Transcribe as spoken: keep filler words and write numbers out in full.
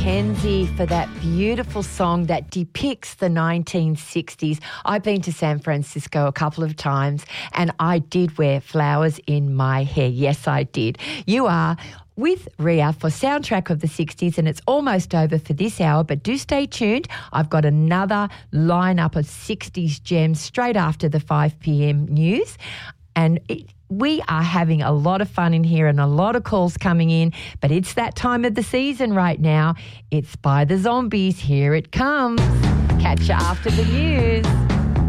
Mackenzie for that beautiful song that depicts the nineteen sixties. I've been to San Francisco a couple of times and I did wear flowers in my hair. Yes, I did. You are with Ria for Soundtrack of the sixties, and it's almost over for this hour, but do stay tuned. I've got another lineup of sixties gems straight after the five p.m. news, and it, we are having a lot of fun in here and a lot of calls coming in, but it's that time of the season right now. It's By the Zombies. Here it comes. Catch you after the news.